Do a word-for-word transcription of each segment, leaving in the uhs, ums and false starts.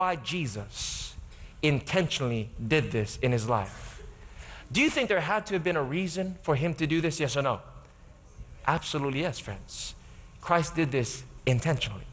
why Jesus intentionally did this in his life. Do you think there had to have been a reason for him to do this, yes or no? Absolutely yes, friends. Christ did this intentionally.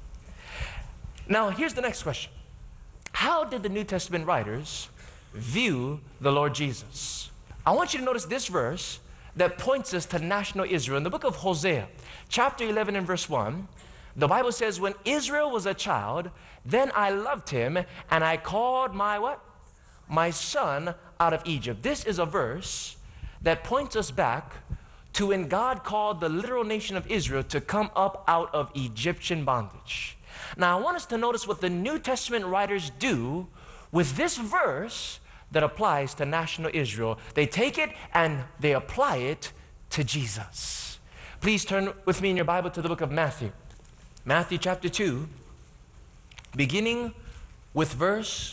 Now, here's the next question. How did the New Testament writers view the Lord Jesus? I want you to notice this verse that points us to national Israel. In the book of Hosea, chapter eleven and verse one, the Bible says, when Israel was a child, then I loved him, and I called my what? My son out of Egypt. This is a verse that points us back to when God called the literal nation of Israel to come up out of Egyptian bondage. Now, I want us to notice what the New Testament writers do with this verse that applies to national Israel. They take it and they apply it to Jesus. Please turn with me in your Bible to the book of Matthew. Matthew chapter two, beginning with verse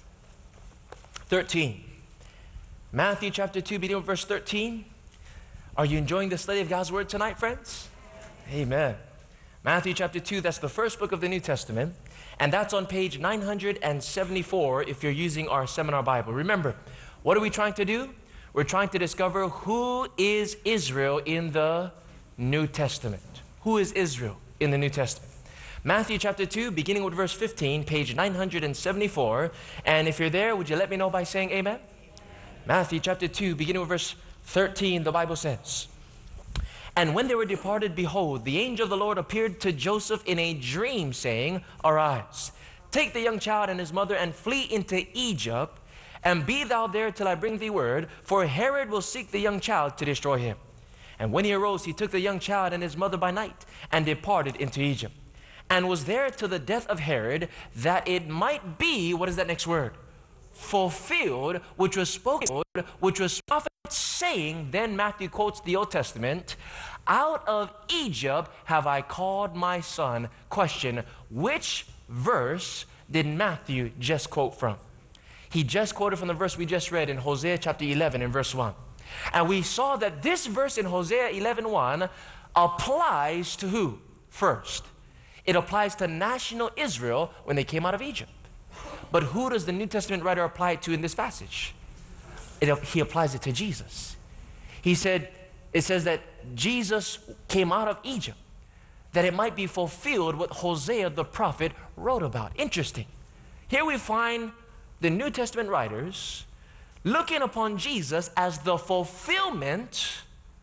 thirteen. Matthew chapter two, beginning with verse thirteen. Are you enjoying the study of God's Word tonight, friends? Amen. Matthew chapter two, that's the first book of the New Testament, and that's on page nine hundred seventy-four if you're using our seminar Bible. Remember, what are we trying to do? We're trying to discover who is Israel in the New Testament. Who is Israel in the New Testament? Matthew chapter two, beginning with verse fifteen, page nine hundred seventy-four. And if you're there, would you let me know by saying amen? Amen. Matthew chapter two, beginning with verse thirteen, the Bible says, and when they were departed, behold, the angel of the Lord appeared to Joseph in a dream, saying, arise, take the young child and his mother, and flee into Egypt, and be thou there till I bring thee word, for Herod will seek the young child to destroy him. And when he arose, he took the young child and his mother by night, and departed into Egypt, and was there till the death of Herod, that it might be, what is that next word? Fulfilled, which was spoken, which was prophet saying. Then Matthew quotes the Old Testament, out of Egypt have I called my son. Question, which verse did Matthew just quote from? He just quoted from the verse we just read in Hosea chapter eleven and verse one. And we saw that this verse in Hosea eleven one applies to who? First, it applies to national Israel when they came out of Egypt. But who does the New Testament writer apply it to in this passage? It, he applies it to Jesus. He said, it says that Jesus came out of Egypt, that it might be fulfilled what Hosea the prophet wrote about. Interesting. Here we find the New Testament writers looking upon Jesus as the fulfillment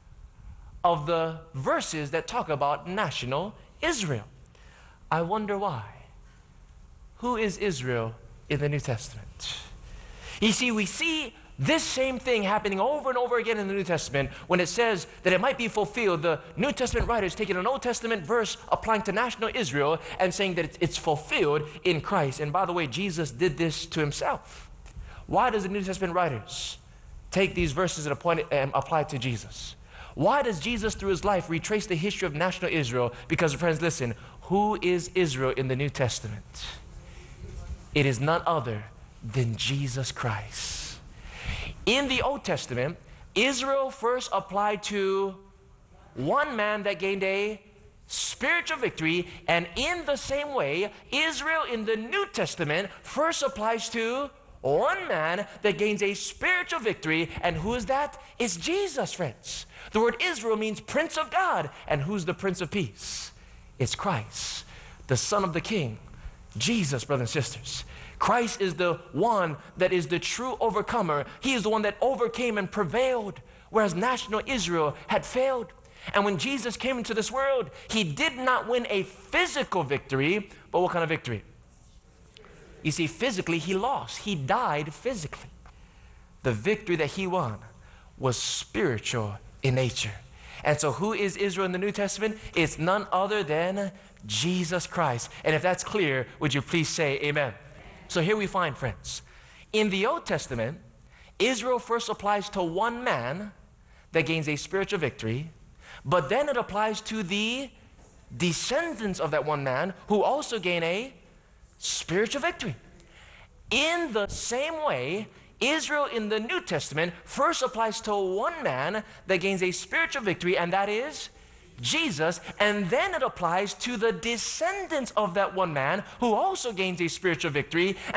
of the verses that talk about national Israel. I wonder why. Who is Israel in the New Testament? You see, we see this same thing happening over and over again in the New Testament when it says that it might be fulfilled. The New Testament writers taking an Old Testament verse applying to national Israel and saying that it's fulfilled in Christ. And by the way, Jesus did this to himself. Why does the New Testament writers take these verses and apply, um, apply it to Jesus? Why does Jesus through his life retrace the history of national Israel? Because friends, listen, who is Israel in the New Testament? It is none other than Jesus Christ. In the Old Testament, Israel first applied to one man that gained a spiritual victory, and in the same way, Israel in the New Testament first applies to one man that gains a spiritual victory, and who is that? It's Jesus, friends. The word Israel means Prince of God, and who's the Prince of Peace? It's Christ, the Son of the King, Jesus, brothers and sisters. Christ is the one that is the true overcomer. He is the one that overcame and prevailed, whereas national Israel had failed. And when Jesus came into this world, he did not win a physical victory, but what kind of victory? You see, physically he lost. He died physically. The victory that he won was spiritual in nature. And so who is Israel in the New Testament? It's none other than Jesus Christ. And if that's clear, would you please say amen? So here we find, friends, in the Old Testament, Israel first applies to one man that gains a spiritual victory, but then it applies to the descendants of that one man who also gain a spiritual victory. In the same way, Israel in the New Testament first applies to one man that gains a spiritual victory, and that is Jesus, and then it applies to the descendants of that one man who also gains a spiritual victory.